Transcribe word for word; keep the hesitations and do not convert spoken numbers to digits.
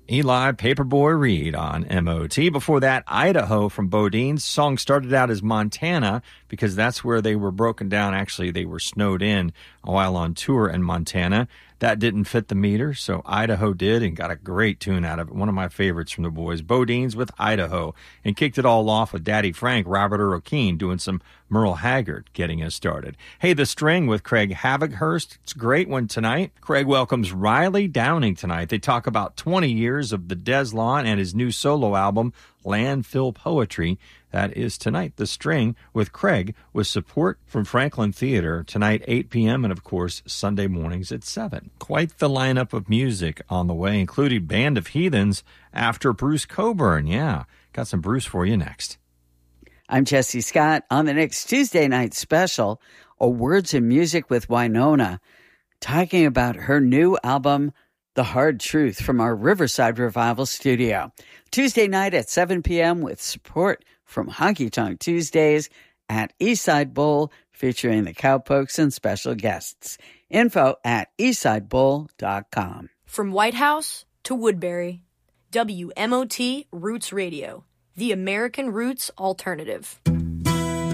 Eli Paperboy Reed on M O T. Before that, Idaho from Bodine's. Song started out as Montana because that's where they were broken down. Actually, they were snowed in while on tour in Montana. That didn't fit the meter, so Idaho did and got a great tune out of it. One of my favorites from the boys, Bodine's with Idaho. And kicked it all off with Daddy Frank, Robert Earl Keen doing some Merle Haggard getting us started. Hey, The String with Craig Havochurst. It's a great one tonight. Craig welcomes Riley Downing tonight. They talk about twenty years of the Des Lawn and his new solo album, Landfill Poetry. That is tonight, The String with Craig, with support from Franklin Theater tonight, eight p.m., and of course, Sunday mornings at seven. Quite the lineup of music on the way, including Band of Heathens after Bruce Coburn. Yeah, got some Bruce for you next. I'm Jesse Scott. On the next Tuesday night special, a Words and Music with Winona, talking about her new album, The Hard Truth, from our Riverside Revival studio. Tuesday night at seven p.m. with support from Honky Tonk Tuesdays at Eastside Bowl, featuring the Cowpokes and special guests. Info at eastside bowl dot com. From White House to Woodbury, W M O T Roots Radio, the American Roots Alternative.